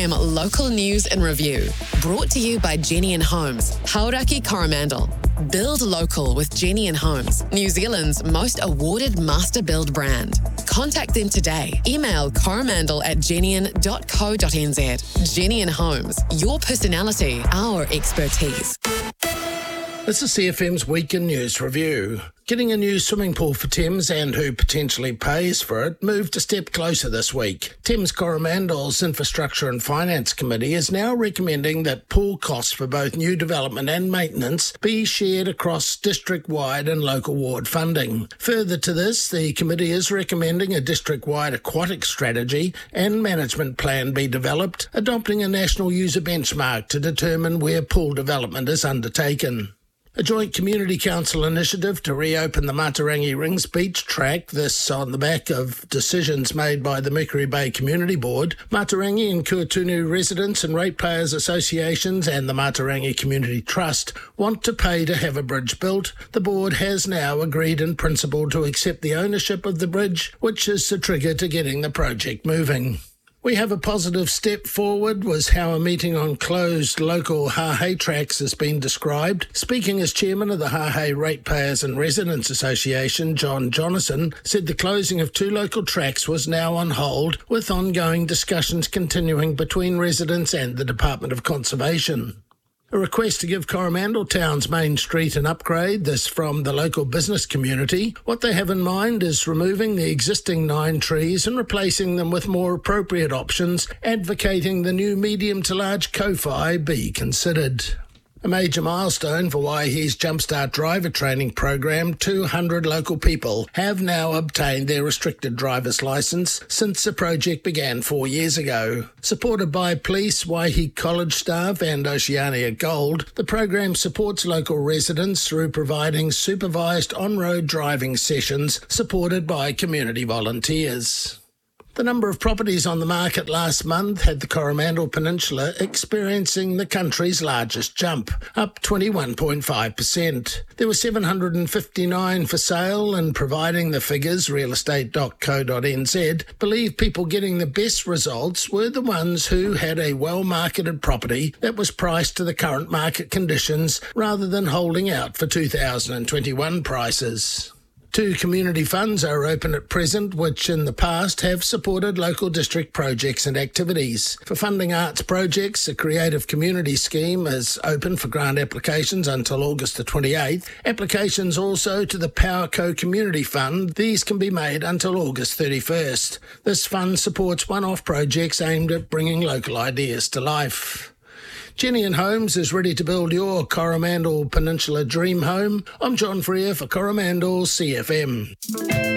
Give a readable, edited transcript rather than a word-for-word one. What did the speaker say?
CFM local news and review. Brought to you by Jenny and Homes, Hauraki Coromandel. Build local with Jenny and Homes, New Zealand's most awarded master build brand. Contact them today. Email coromandel@jennian.co.nz. Jenny and Homes, your personality, our expertise. This is CFM's Weekend News Review. Getting a new swimming pool for Thames and who potentially pays for it moved a step closer this week. Thames Coromandel's Infrastructure and Finance Committee is now recommending that pool costs for both new development and maintenance be shared across district-wide and local ward funding. Further to this, the committee is recommending a district-wide aquatic strategy and management plan be developed, adopting a national user benchmark to determine where pool development is undertaken. A joint community council initiative to reopen the Matarangi Rings beach track, this on the back of decisions made by the Mercury Bay Community Board. Matarangi and Kuatunu residents and ratepayers associations and the Matarangi Community Trust want to pay to have a bridge built. The board has now agreed in principle to accept the ownership of the bridge, which is the trigger to getting the project moving. We have a positive step forward, was how a meeting on closed local Hahei tracks has been described. Speaking as chairman of the Hahei Ratepayers and Residents Association, John Jonathan, said the closing of 2 local tracks was now on hold, with ongoing discussions continuing between residents and the Department of Conservation. A request to give Coromandel Town's main street an upgrade, this from the local business community. What they have in mind is removing the existing 9 trees and replacing them with more appropriate options, advocating the new medium to large Ko-Fi be considered. A major milestone for Waihi's Jumpstart driver training program, 200 local people have now obtained their restricted driver's licence since the project began 4 years ago. Supported by police, Waihi College staff and Oceania Gold, the program supports local residents through providing supervised on-road driving sessions supported by community volunteers. The number of properties on the market last month had the Coromandel Peninsula experiencing the country's largest jump, up 21.5%. There were 759 for sale, and providing the figures, realestate.co.nz believe people getting the best results were the ones who had a well-marketed property that was priced to the current market conditions rather than holding out for 2021 prices. 2 community funds are open at present, which in the past have supported local district projects and activities. For funding arts projects, a creative community scheme is open for grant applications until August the 28th. Applications also to the PowerCo Community Fund. These can be made until August 31st. This fund supports one-off projects aimed at bringing local ideas to life. Jenny and Homes is ready to build your Coromandel Peninsula dream home. I'm John Freer for Coromandel CFM.